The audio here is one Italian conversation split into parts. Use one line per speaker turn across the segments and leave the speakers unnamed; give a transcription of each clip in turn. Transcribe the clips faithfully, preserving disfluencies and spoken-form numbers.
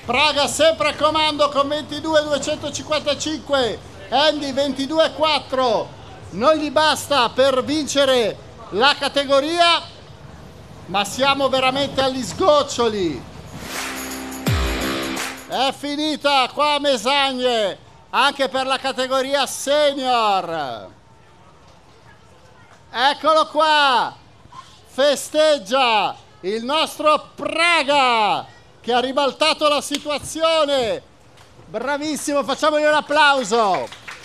Praga sempre a comando con ventidue duecentocinquantacinque, Andy ventidue quattro, non gli basta per vincere la categoria, ma siamo veramente agli sgoccioli. È finita qua a Mesagne anche per la categoria senior. Eccolo qua, festeggia il nostro Praga che ha ribaltato la situazione. Bravissimo, facciamogli un applauso.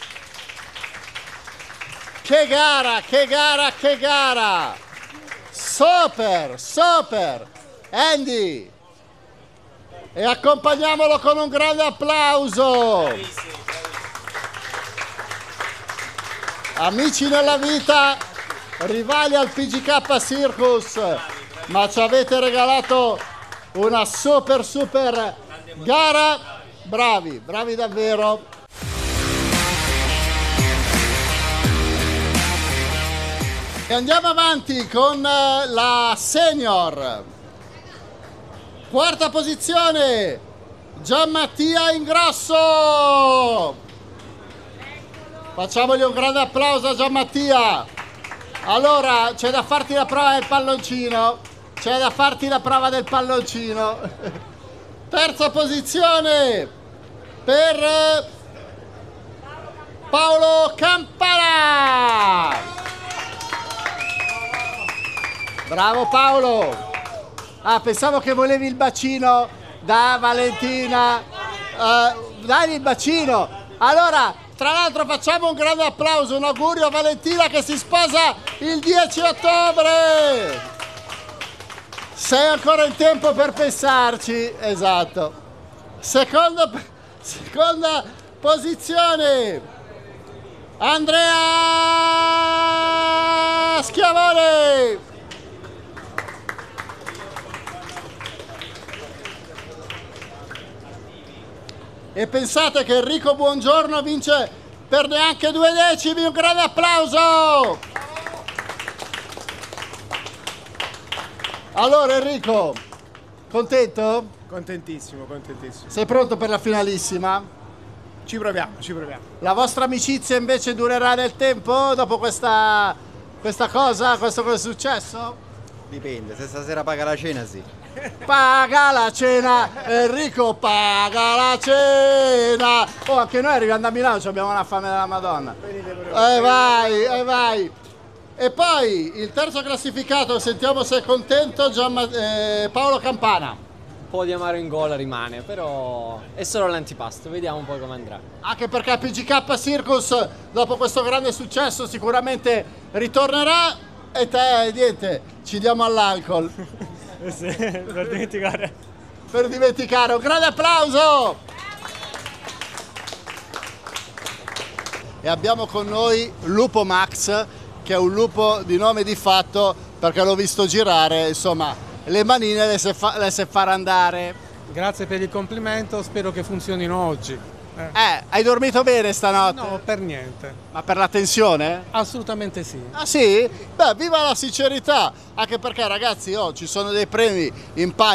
Che gara, che gara, che gara. Super, super. Andy. E accompagniamolo con un grande applauso. Amici nella vita, rivali al P G K Circus, ma ci avete regalato una super super gara. Bravi, bravi davvero. E andiamo avanti con la senior. Quarta posizione, Gianmattia Ingrosso. Facciamogli un grande applauso a Gianmattia. Allora, c'è da farti la prova del palloncino. C'è da farti la prova del palloncino. Terza posizione per Paolo Campana. Bravo Paolo. Ah, pensavo che volevi il bacino da Valentina. Uh, dai il bacino. Allora, tra l'altro facciamo un grande applauso, un augurio a Valentina che si sposa il dieci ottobre. Sei ancora in tempo per pensarci. Esatto. Secondo, seconda posizione, Andrea Schiavone. E pensate che Enrico Buongiorno vince per neanche due decimi, un grande applauso! Allora Enrico, contento?
Contentissimo, contentissimo.
Sei pronto per la finalissima?
Ci proviamo, ci proviamo.
La vostra amicizia invece durerà nel tempo dopo questa, questa cosa, questo che è successo?
Dipende, se stasera paga la cena sì.
Paga la cena, Enrico paga la cena. Oh, anche noi arrivando a Milano abbiamo una fame della Madonna. E eh vai, e eh vai. E poi il terzo classificato, sentiamo se è contento, Gian, eh, Paolo Campana.
Un po' di amaro in gola rimane, però è solo l'antipasto, vediamo un po' come andrà.
Anche perché P G K Circus, dopo questo grande successo, sicuramente ritornerà. E te, niente, ci diamo all'alcol.
Sì, per dimenticare.
Per dimenticare, un grande applauso! E abbiamo con noi Lupo Max, che è un lupo di nome di fatto, perché l'ho visto girare, insomma, le manine le sa fa fare andare.
Grazie per il complimento, spero che funzionino oggi.
Eh. eh, hai dormito bene stanotte?
No, per niente.
Ma per la tensione?
Assolutamente sì.
Ah sì? Beh, viva la sincerità! Anche perché ragazzi, oh, ci sono dei premi in palio.